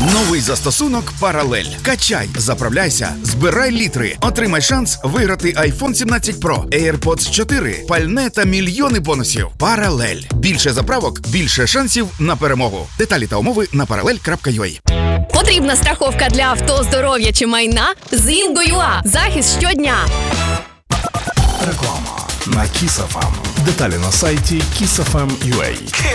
Новий застосунок «Паралель». Качай, заправляйся, збирай літри. Отримай шанс виграти iPhone 17 Pro, AirPods 4, пальне та мільйони бонусів. «Паралель». Більше заправок, більше шансів на перемогу. Деталі та умови на parallel.ua. Потрібна страховка для авто, здоров'я чи майна? Zingo.ua. Захист щодня. Реклама на Kiss FM. Деталі на сайті kissfm.ua.